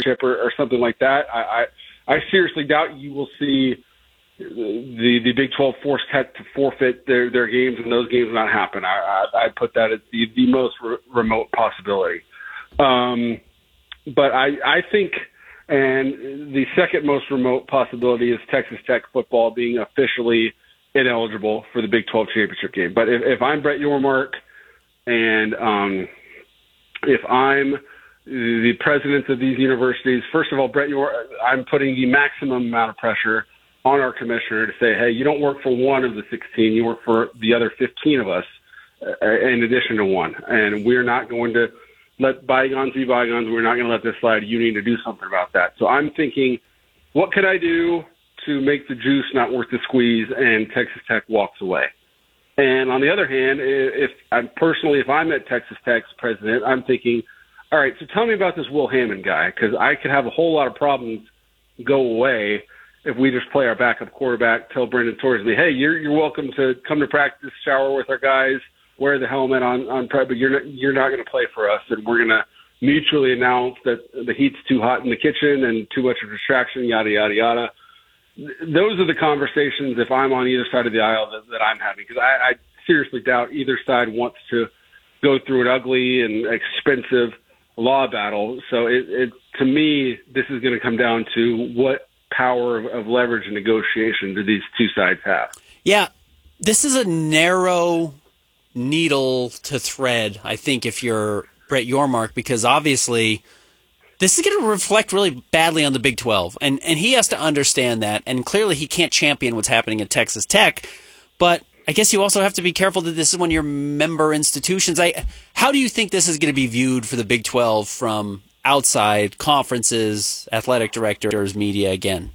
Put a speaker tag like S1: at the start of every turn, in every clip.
S1: or something like that. I seriously doubt you will see the Big 12 force Tech to forfeit their games, and those games will not happen. I put that as the most remote possibility. But I think, and the second most remote possibility is Texas Tech football being officially ineligible for the Big 12 championship game. But if I'm Brett Yormark and if I'm the presidents of these universities, first of all, I'm putting the maximum amount of pressure on our commissioner to say, hey, you don't work for one of the 16, you work for the other 15 of us in addition to one. And we're not going to let bygones be bygones. We're not going to let this slide. You need to do something about that. So I'm thinking, what could I do to make the juice not worth the squeeze? And Texas Tech walks away. And on the other hand, if I'm at Texas Tech's president, I'm thinking, all right, so tell me about this Will Hammond guy, because I could have a whole lot of problems go away if we just play our backup quarterback, tell Brendan Torsley, hey, you're welcome to come to practice, shower with our guys, wear the helmet on prep, but you're not going to play for us, and we're going to mutually announce that the heat's too hot in the kitchen and too much of a distraction, yada, yada, yada. Those are the conversations, if I'm on either side of the aisle, that I'm having, because I seriously doubt either side wants to go through an ugly and expensive law battle. So to me, this is going to come down to what power of leverage and negotiation do these two sides have. Yeah,
S2: this is a narrow needle to thread, I think, if you're Brett Yormark, because obviously this is going to reflect really badly on the Big 12, and he has to understand that, and clearly he can't champion what's happening at Texas Tech, but I guess you also have to be careful that this is one of your member institutions. How do you think this is going to be viewed for the Big 12 from outside conferences, athletic directors, media again?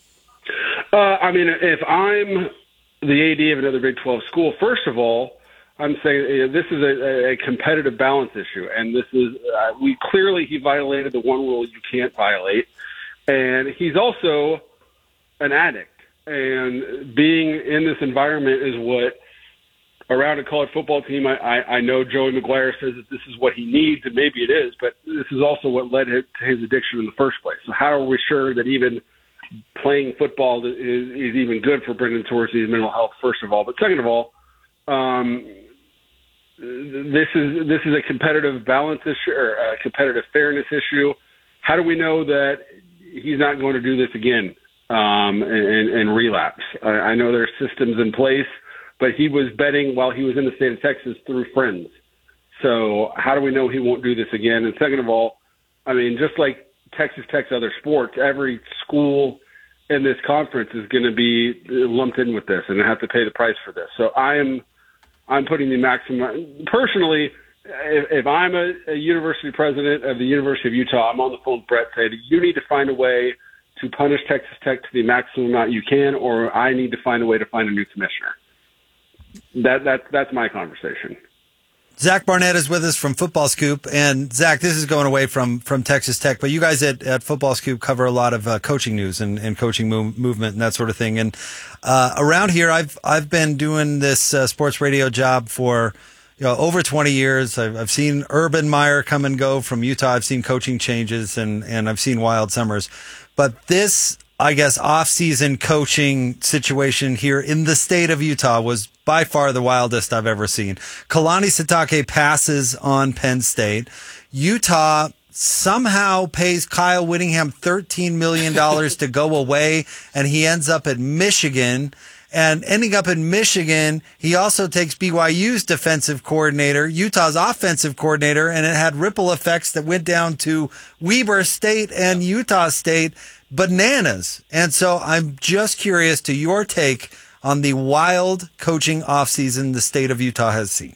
S1: If I'm the AD of another Big 12 school, first of all, I'm saying this is a competitive balance issue, and this is he violated the one rule you can't violate, and he's also an addict, and being in this environment is what around a college football team. I know Joey McGuire says that this is what he needs, and maybe it is, but this is also what led to his addiction in the first place. So how are we sure that even playing football is even good for Brendan Torsley's mental health, first of all? But second of all, this is a competitive balance issue, or a competitive fairness issue. How do we know that he's not going to do this again and relapse? I know there are systems in place, but he was betting while he was in the state of Texas through friends. So how do we know he won't do this again? And second of all, just like Texas Tech's other sports, every school in this conference is going to be lumped in with this and have to pay the price for this. So I'm putting the maximum. Personally, if I'm a university president of the University of Utah, I'm on the phone with Brett saying, you need to find a way to punish Texas Tech to the maximum amount you can, or I need to find a way to find a new commissioner. That's my conversation.
S3: Zach Barnett is with us from Football Scoop. And Zach, this is going away from Texas Tech, but you guys at Football Scoop cover a lot of coaching news and coaching movement and that sort of thing. And around here, I've been doing this sports radio job for over 20 years. I've seen Urban Meyer come and go from Utah. I've seen coaching changes and I've seen wild summers. But this, I guess, off-season coaching situation here in the state of Utah was by far the wildest I've ever seen. Kalani Sitake passes on Penn State. Utah somehow pays Kyle Whittingham $13 million to go away, and he ends up at Michigan. And ending up in Michigan, he also takes BYU's defensive coordinator, Utah's offensive coordinator, and it had ripple effects that went down to Weber State and Utah State. Bananas. And so I'm just curious to your take on the wild coaching offseason the state of Utah has seen.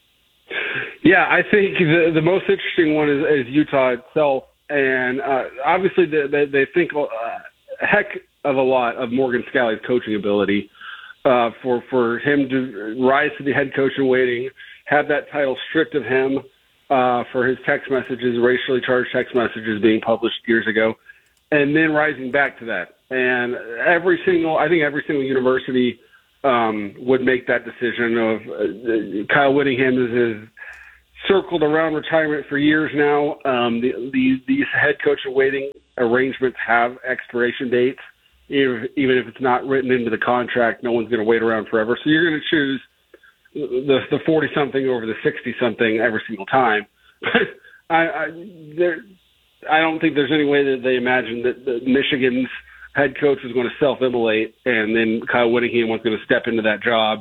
S1: Yeah, I think the most interesting one is Utah itself. And obviously they think a heck of a lot of Morgan Scalley's coaching ability for him to rise to the head coach in waiting, have that title stripped of him for his text messages, racially charged text messages being published years ago, and then rising back to that. And every single university would make that decision of Kyle Whittingham is as circled around retirement for years now. These head coach awaiting arrangements have expiration dates. Even if it's not written into the contract, no one's going to wait around forever. So you're going to choose the 40-something over the 60-something every single time. I don't think there's any way that they imagine that Michigan's head coach was going to self-immolate and then Kyle Whittingham was going to step into that job,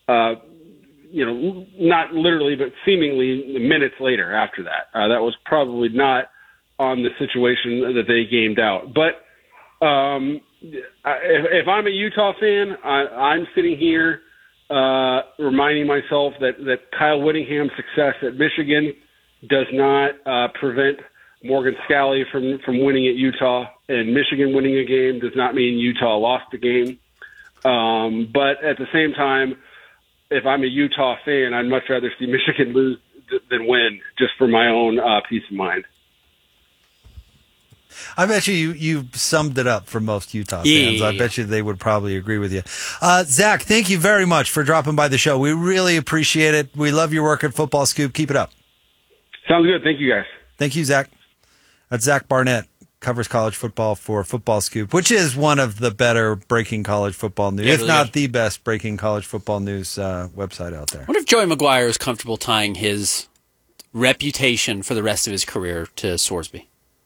S1: not literally, but seemingly minutes later after that. That was probably not on the situation that they gamed out. But if I'm a Utah fan, I'm sitting here reminding myself that Kyle Whittingham's success at Michigan does not prevent Morgan Scalley from winning at Utah, and Michigan winning a game does not mean Utah lost the game. But at the same time, if I'm a Utah fan, I'd much rather see Michigan lose than win, just for my own peace of mind.
S3: I bet you summed it up for most Utah fans. I bet you they would probably agree with you. Zach, thank you very much for dropping by the show. We really appreciate it. We love your work at Football Scoop. Keep it up.
S1: Sounds good. Thank you, guys.
S3: Thank you, Zach. That's Zach Barnett, covers college football for Football Scoop, which is one of the better breaking college football news, if not the best breaking college football news website out there.
S2: What if Joey McGuire is comfortable tying his reputation for the rest of his career to Sorsby?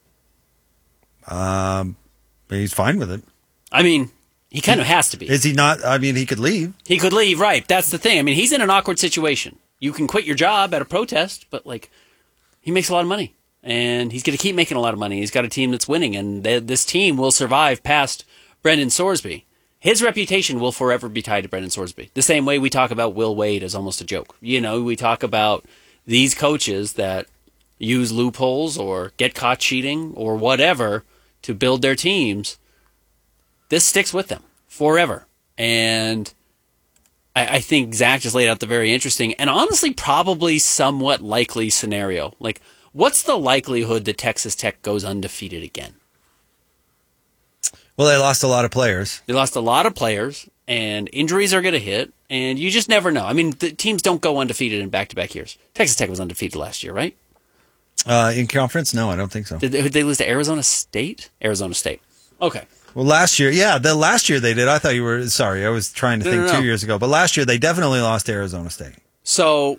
S3: He's fine with it.
S2: I mean, he kind of has to be.
S3: Is he not? I mean, he could leave.
S2: He could leave, right. That's the thing. I mean, he's in an awkward situation. You can quit your job at a protest, but, he makes a lot of money. And he's going to keep making a lot of money. He's got a team that's winning, and this team will survive past Brendan Sorsby. His reputation will forever be tied to Brendan Sorsby. The same way we talk about Will Wade as almost a joke. We talk about these coaches that use loopholes or get caught cheating or whatever to build their teams. This sticks with them forever. And I think Zach just laid out the very interesting and honestly probably somewhat likely scenario. What's the likelihood that Texas Tech goes undefeated again?
S3: Well, they lost a lot of players.
S2: They lost a lot of players, and injuries are going to hit, and you just never know. I mean, the teams don't go undefeated in back-to-back years. Texas Tech was undefeated last year, right?
S3: In conference? No, I don't think so.
S2: Did they lose to Arizona State? Arizona State. Okay.
S3: Well, last year they did. I thought you were, sorry, I was trying to think 2 years ago. But last year they definitely lost to Arizona State.
S2: So,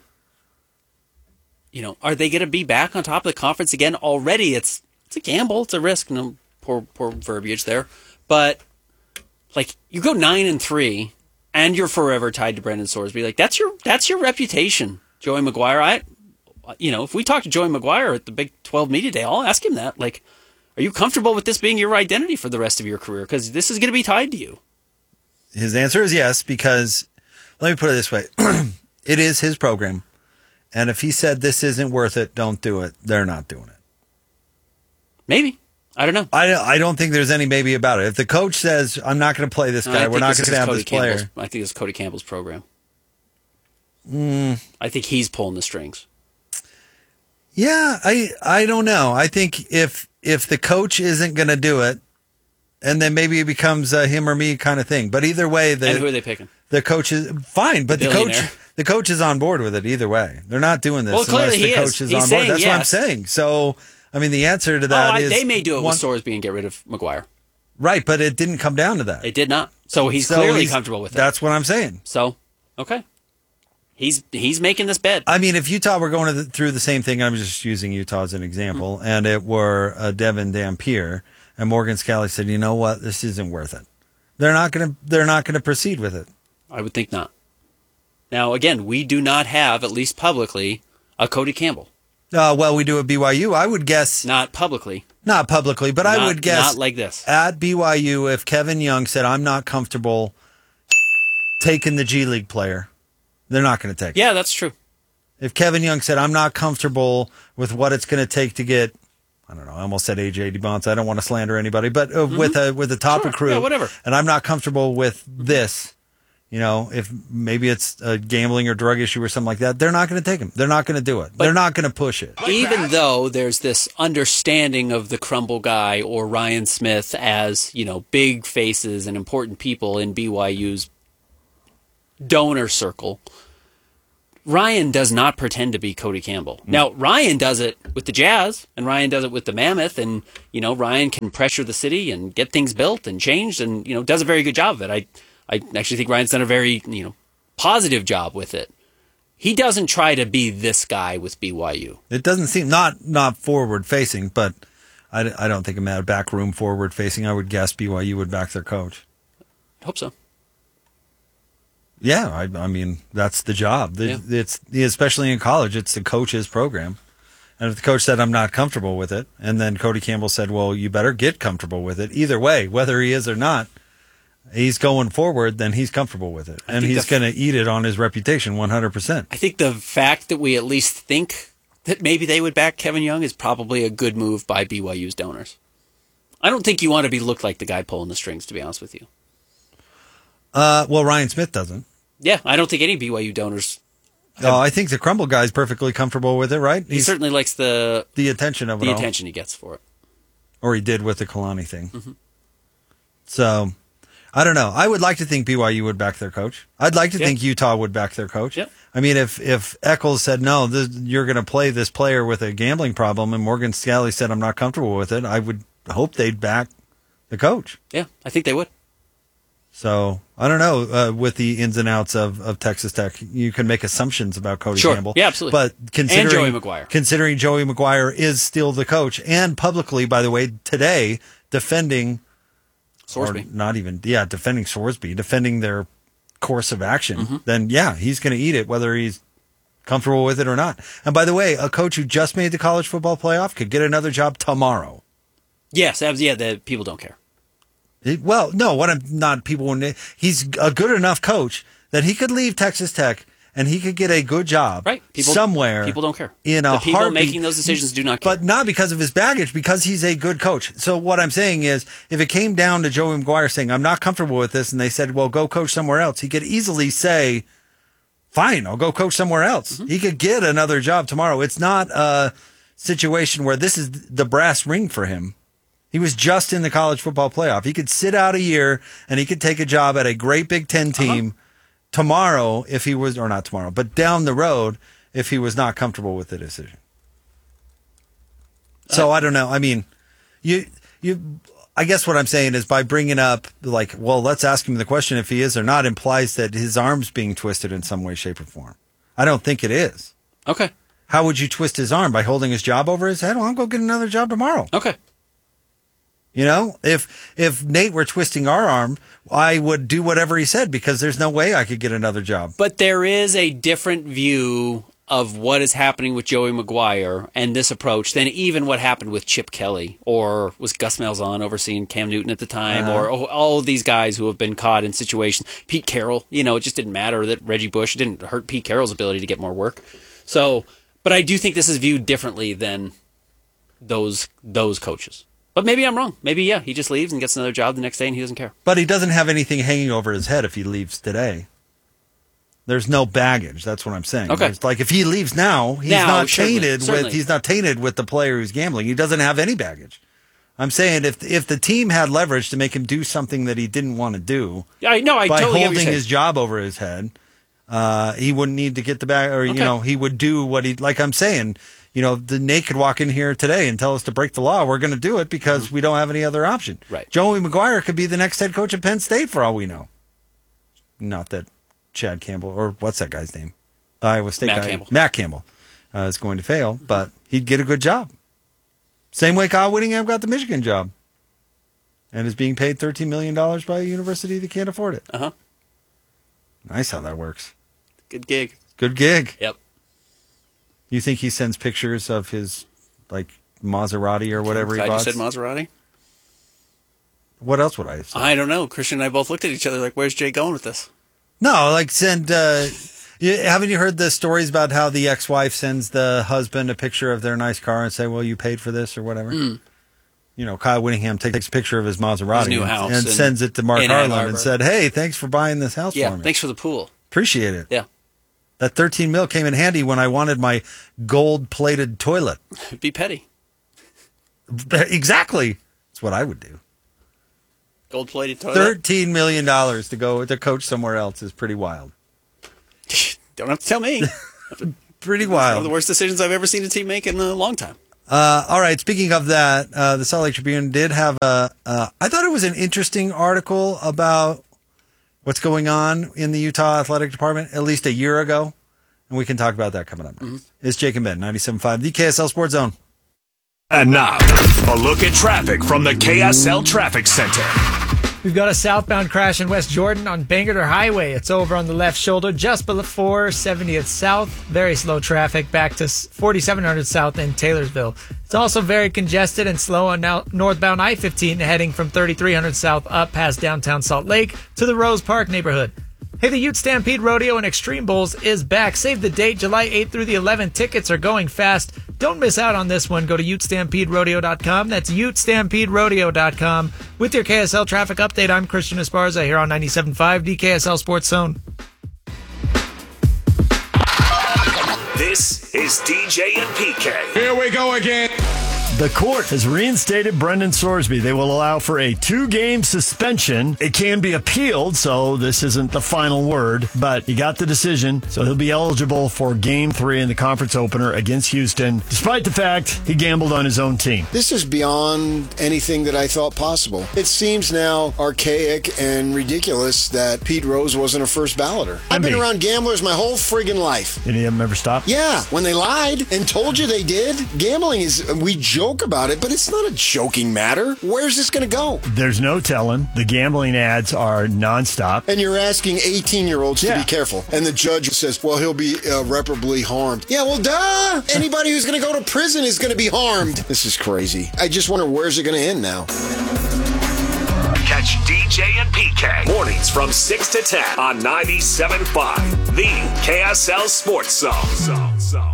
S2: are they going to be back on top of the conference again? Already it's a gamble. It's a risk. No, poor verbiage there. But, you go 9-3 and you're forever tied to Brendan Sorsby. That's your reputation, Joey McGuire. If we talk to Joey McGuire at the Big 12 Media Day, I'll ask him that. Are you comfortable with this being your identity for the rest of your career? Because this is going to be tied to you.
S3: His answer is yes, because let me put it this way. It is his program. And if he said this isn't worth it, don't do it, they're not doing it.
S2: Maybe. I don't know.
S3: I don't think there's any maybe about it. If the coach says, I'm not going to play this guy, we're not going to have this player.
S2: I think it's Cody Campbell's program. I think he's pulling the strings.
S3: Yeah, I don't know. I think if the coach isn't going to do it, and then maybe it becomes a him or me kind of thing. But either way,
S2: and who are they picking?
S3: The coach is fine, but the coach is on board with it either way. They're not doing this unless the coach is on board. That's what I'm saying. So, I mean, the answer to that is
S2: they may do it with Sorsby and get rid of McGuire.
S3: Right, but it didn't come down to that.
S2: It did not. So he's clearly comfortable with it.
S3: That's what I'm saying.
S2: So, okay. He's making this bet.
S3: I mean, if Utah were going through the same thing, I'm just using Utah as an example, and it were Devin Dampier, and Morgan Scalley said, "You know what? This isn't worth it." They're not going to proceed with it.
S2: I would think not. Now, again, we do not have, at least publicly, a Cody Campbell.
S3: Well, we do at BYU. I would guess
S2: not publicly,
S3: but I would guess
S2: not like this
S3: at BYU. If Kevin Young said, "I'm not comfortable taking the G League player," they're not going to take it.
S2: Yeah, that's true.
S3: If Kevin Young said, I'm not comfortable with what it's going to take to get, I don't know, I almost said AJ DeBonce. I don't want to slander anybody, but with a top recruit.
S2: Yeah, whatever.
S3: And I'm not comfortable with this, if maybe it's a gambling or drug issue or something like that, they're not going to take him. They're not going to do it. They're not going to push it.
S2: Even though there's this understanding of the Crumble guy or Ryan Smith as, big faces and important people in BYU's donor circle, Ryan does not pretend to be Cody Campbell. Now, Ryan does it with the Jazz, and Ryan does it with the Mammoth, and, Ryan can pressure the city and get things built and changed and, does a very good job of it. I actually think Ryan's done a very, positive job with it. He doesn't try to be this guy with BYU.
S3: It doesn't seem, not forward facing, but I don't think a back room forward facing. I would guess BYU would back their coach.
S2: Hope so.
S3: Yeah, I mean, that's the job. It's especially in college, it's the coach's program. And if the coach said, I'm not comfortable with it, and then Cody Campbell said, well, you better get comfortable with it. Either way, whether he is or not, he's going forward, then he's comfortable with it. And he's going to eat it on his reputation 100%.
S2: I think the fact that we at least think that maybe they would back Kevin Young is probably a good move by BYU's donors. I don't think you want to be looked like the guy pulling the strings, to be honest with you.
S3: Well, Ryan Smith doesn't.
S2: Yeah, I don't think any BYU donors.
S3: I think the Crumble guy's perfectly comfortable with it, right?
S2: He certainly likes the
S3: attention of it all.
S2: The attention he gets for it.
S3: Or he did with the Kalani thing. Mm-hmm. So, I don't know. I would like to think BYU would back their coach. I'd like to think Utah would back their coach.
S2: Yep.
S3: I mean, if Eccles said, no, you're going to play this player with a gambling problem, and Morgan Scalley said, I'm not comfortable with it, I would hope they'd back the coach.
S2: Yeah, I think they would.
S3: So, I don't know, with the ins and outs of Texas Tech, you can make assumptions about Cody Campbell.
S2: Yeah, absolutely.
S3: But considering
S2: Joey
S3: McGuire is still the coach, and publicly, by the way, today, defending
S2: Sorsby.
S3: Defending Sorsby, defending their course of action, then he's going to eat it, whether he's comfortable with it or not. And by the way, a coach who just made the college football playoff could get another job tomorrow.
S2: Yes, the people don't care.
S3: He's a good enough coach that he could leave Texas Tech and he could get a good job somewhere.
S2: People don't care.
S3: The
S2: people making those decisions do not care.
S3: But not because of his baggage, because he's a good coach. So what I'm saying is, if it came down to Joey McGuire saying, I'm not comfortable with this, and they said, well, go coach somewhere else, he could easily say, fine, I'll go coach somewhere else. He could get another job tomorrow. It's not a situation where this is the brass ring for him. He was just in the college football playoff. He could sit out a year and he could take a job at a great Big Ten team tomorrow if he was, or not tomorrow, but down the road if he was not comfortable with the decision. So I don't know. I mean, I guess what I'm saying is by bringing up let's ask him the question if he is or not implies that his arm's being twisted in some way, shape, or form. I don't think it is.
S2: Okay.
S3: How would you twist his arm? By holding his job over his head? Well, I'll go get another job tomorrow.
S2: Okay.
S3: If Nate were twisting our arm, I would do whatever he said because there's no way I could get another job.
S2: But there is a different view of what is happening with Joey McGuire and this approach than even what happened with Chip Kelly or was Gus Malzahn overseeing Cam Newton at the time or all of these guys who have been caught in situations. Pete Carroll, it just didn't matter that Reggie Bush didn't hurt Pete Carroll's ability to get more work. So, but I do think this is viewed differently than those coaches. But maybe I'm wrong. Maybe, he just leaves and gets another job the next day and he doesn't care.
S3: But he doesn't have anything hanging over his head if he leaves today. There's no baggage. That's what I'm saying.
S2: Okay.
S3: It's like if he leaves now, he's not tainted with the player who's gambling. He doesn't have any baggage. I'm saying if the team had leverage to make him do something that he didn't want to do,
S2: I
S3: by
S2: totally
S3: holding his job over his head, he wouldn't need to get the bag, or he would do what he like. I'm saying. The Nate could walk in here today and tell us to break the law. We're going to do it because we don't have any other option.
S2: Right.
S3: Joey McGuire could be the next head coach at Penn State for all we know. Not that Chad Campbell, or what's that guy's name? Iowa State guy. Matt Campbell is going to fail, but he'd get a good job. Same way Kyle Whittingham got the Michigan job and is being paid $13 million by a university that can't afford it.
S2: Uh-huh.
S3: Nice how that works.
S2: Good gig.
S3: Good gig.
S2: Yep.
S3: You think he sends pictures of his, Maserati or whatever he bought?
S2: You said Maserati?
S3: What else would I have said?
S2: I don't know. Christian and I both looked at each other like, where's Jay going with this?
S3: No, send... haven't you heard the stories about how the ex-wife sends the husband a picture of their nice car and say, well, you paid for this or whatever? Kyle Whittingham takes a picture of his Maserati
S2: his new house
S3: and sends it to Mark Harlan and said, hey, thanks for buying this house for me.
S2: Yeah, thanks for the pool.
S3: Appreciate it.
S2: Yeah.
S3: That $13 million came in handy when I wanted my gold-plated toilet.
S2: Be petty.
S3: Exactly. That's what I would do.
S2: Gold-plated toilet?
S3: $13 million to go to coach somewhere else is pretty wild.
S2: Don't have to tell me.
S3: Pretty
S2: One of
S3: wild.
S2: the worst decisions I've ever seen a team make in a long time.
S3: All right. Speaking of that, the Salt Lake Tribune did have I thought it was an interesting article about what's going on in the Utah Athletic Department at least a year ago. And we can talk about that coming up next. It's Jake and Ben, 97.5, the KSL Sports Zone.
S4: And now, a look at traffic from the KSL Traffic Center.
S5: We've got a southbound crash in West Jordan on Bangerter Highway. It's over on the left shoulder just before 70th South. Very slow traffic back to 4700 South in Taylorsville. It's also very congested and slow on northbound I-15 heading from 3300 South up past downtown Salt Lake to the Rose Park neighborhood. Hey, the Ute Stampede Rodeo and Extreme Bowls is back. Save the date, July 8th through the 11th. Tickets are going fast. Don't miss out on this one. Go to UteStampedeRodeo.com. That's UteStampedeRodeo.com. With your KSL traffic update, I'm Christian Esparza here on 97.5, the KSL Sports Zone.
S4: This is DJ and PK.
S6: Here we go again.
S7: The court has reinstated Brendan Sorsby. They will allow for a 2-game suspension. It can be appealed, so this isn't the final word, but he got the decision, so he'll be eligible for Game 3 in the conference opener against Houston, despite the fact he gambled on his own team.
S8: This is beyond anything that I thought possible. It seems now archaic and ridiculous that Pete Rose wasn't a first balloter. I've been around gamblers my whole friggin' life.
S7: Any of them ever stop?
S8: Yeah, when they lied and told you they did. Gambling is, we joke about it, but it's not a joking matter. Where's this going to go?
S7: There's no telling. The gambling ads are nonstop.
S8: And you're asking 18-year-olds to be careful. And the judge says, well, he'll be irreparably harmed. Yeah, well, duh! Anybody who's going to go to prison is going to be harmed. This is crazy. I just wonder, where's it going to end now?
S4: Catch DJ and PK mornings from 6 to 10 on 97.5, the KSL Sports Zone.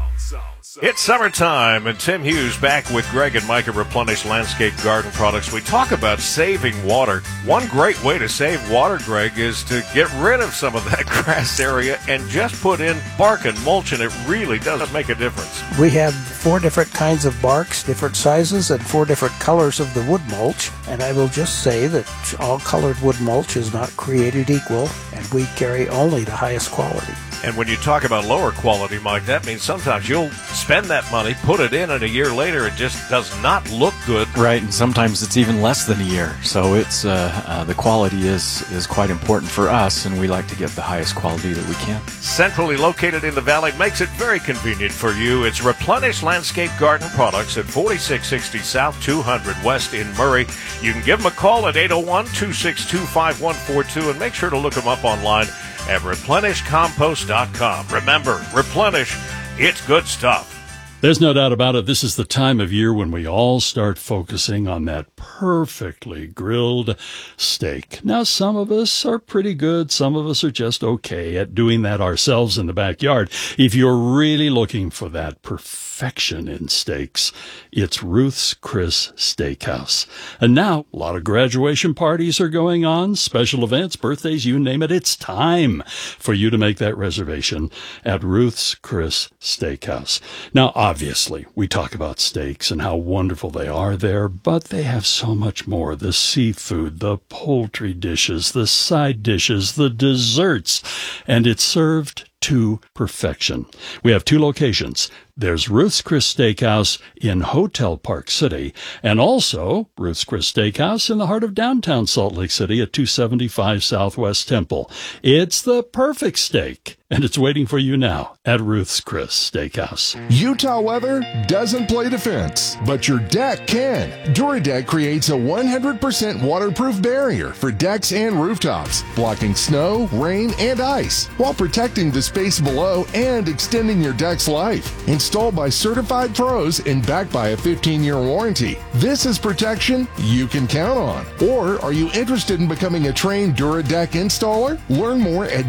S6: It's summertime, and Tim Hughes back with Greg and Mike at Replenish Landscape Garden Products. We talk about saving water. One great way to save water, Greg, is to get rid of some of that grass area and just put in bark and mulch, and it really does make a difference.
S9: We have 4 different kinds of barks, different sizes, and 4 different colors of the wood mulch. And I will just say that all colored wood mulch is not created equal, and we carry only the highest quality.
S6: And when you talk about lower quality, Mike, that means sometimes you'll spend that money, put it in, and a year later it just does not look good.
S10: Right, and sometimes it's even less than a year. So it's the quality is quite important for us, and we like to get the highest quality that we can.
S6: Centrally located in the valley makes it very convenient for you. It's Replenish Landscape Garden Products at 4660 South, 200 West in Murray. You can give them a call at 801-262-5142 and make sure to look them up online at replenishcompost.com. Remember, Replenish, it's good stuff.
S11: There's no doubt about it. This is the time of year when we all start focusing on that perfectly grilled steak. Now, some of us are pretty good. Some of us are just okay at doing that ourselves in the backyard. If you're really looking for that perfection in steaks, it's Ruth's Chris Steakhouse. And now, a lot of graduation parties are going on, special events, birthdays, you name it. It's time for you to make that reservation at Ruth's Chris Steakhouse. Now, obviously, we talk about steaks and how wonderful they are there, but they have so much more. The seafood, the poultry dishes, the side dishes, the desserts, and it's served to perfection. We have 2 locations. There's Ruth's Chris Steakhouse in Hotel Park City, and also Ruth's Chris Steakhouse in the heart of downtown Salt Lake City at 275 Southwest Temple. It's the perfect steak, and it's waiting for you now at Ruth's Chris Steakhouse.
S12: Utah weather doesn't play defense, but your deck can. DuraDeck creates a 100% waterproof barrier for decks and rooftops, blocking snow, rain, and ice, while protecting the space below and extending your deck's life. Installed by certified pros and backed by a 15-year warranty. This is protection you can count on. Or are you interested in becoming a trained DuraDeck installer? Learn more at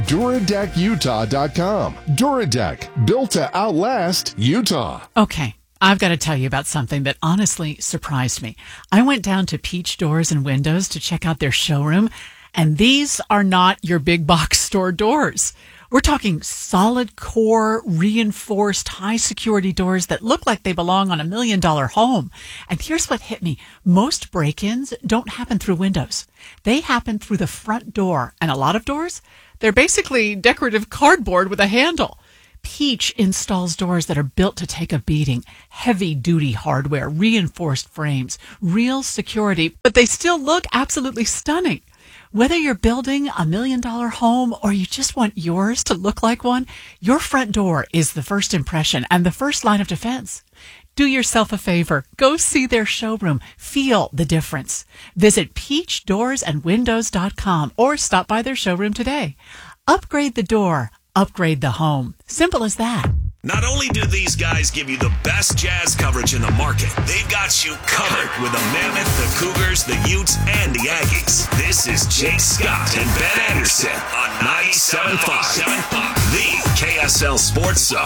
S12: DuraDeckUtah.com. DuraDeck, built to outlast Utah.
S13: Okay, I've got to tell you about something that honestly surprised me. I went down to Peach Doors and Windows to check out their showroom, and these are not your big box store doors. We're talking solid core, reinforced, high security doors that look like they belong on $1 million home. And here's what hit me. Most break-ins don't happen through windows. They happen through the front door. And a lot of doors, they're basically decorative cardboard with a handle. Peach installs doors that are built to take a beating. Heavy-duty hardware, reinforced frames, real security, but they still look absolutely stunning. Whether you're building $1 million home or you just want yours to look like one, your front door is the first impression and the first line of defense. Do yourself a favor. Go see their showroom. Feel the difference. Visit peachdoorsandwindows.com or stop by their showroom today. Upgrade the door. Upgrade the home. Simple as that.
S4: Not only do these guys give you the best Jazz coverage in the market, they've got you covered with the Mammoth, the Cougars, the Utes, and the Aggies. This is Jake Scott and Ben Anderson on 97.5, the KSL Sports Zone.